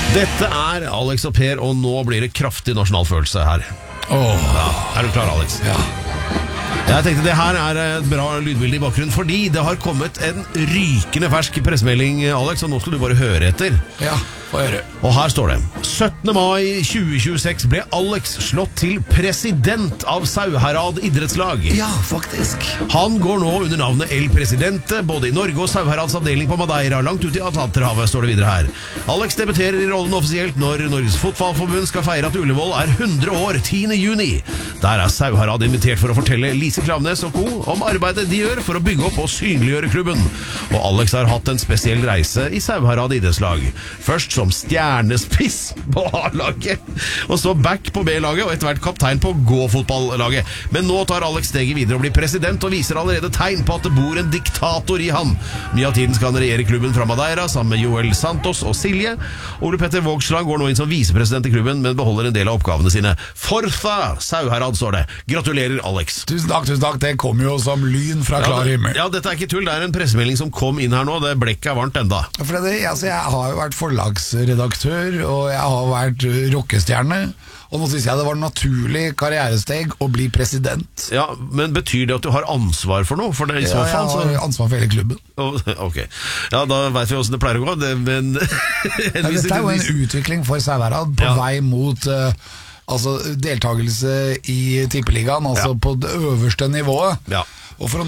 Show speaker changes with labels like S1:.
S1: Dette Alex og Per, og nå blir det kraftig nasjonalfølelse her. Ja, du klar, Alex?
S2: Ja.
S1: Jeg tenkte det her et bra lydbilde i bakgrunnen, fordi det har kommet en rykende fersk pressemelding, Alex, og nå skal du bare høre etter.
S2: Ja, få høre.
S1: Og her står det: 17. mai 2026 ble Alex slått til president av Sauherad idrettslag.
S2: Ja, faktisk.
S1: Han går nå under navnet El Presidente, både i Norge og Sauherads avdeling på Madeira, langt ut i Atlanterhavet, står det videre her. Alex debuterer i rollen offisielt når Norges Fotballforbund skal feire at Ullevål 100 år 10. juni. Der Sauherad invitert for å fortelle Lise Klavnes og co. om arbeidet de gjør for å bygge opp og synliggjøre klubben. Og Alex har hatt en spesiell reise i Sauherad idrettslag. Først som stjernespiss på A-laget, og så back på B-laget, og etter hvert kaptein på gå-fotballaget. Men nå tar Alex steget videre og blir president, og viser allerede tegn på at det bor en diktator i han. Mye av tiden skal han regjere klubben fra Madeira, sammen med Joel Santos og Silje. Ole Petter Vågsland går nå inn som visepresident i klubben, men beholder en del av oppgavene sine. Forza Sauherad, står det. Gratulerer, Alex.
S2: Tusen takk. Det kom jo som lyn fra klar himmel.
S1: Ja, dette ikke tull, det en pressemelding som kom inn her nå. Det blekket varmt enda.
S2: Jeg har jo vært forlagsredaktør, og jeg har vært rockestjerne, og nå synes jeg det var en naturlig karrieresteg å bli president.
S1: Ja, men betyr det at du har ansvar for noe? For det, i så fall, så...
S2: jeg har ansvar for hele klubben.
S1: Ok, ja, da vet vi hvordan det pleier å gå, men...
S2: Dette jo en utvikling for Sauherad på vei mot... deltagelse i tippeligaen, på det øverste nivået.
S1: Ja.
S2: Og for å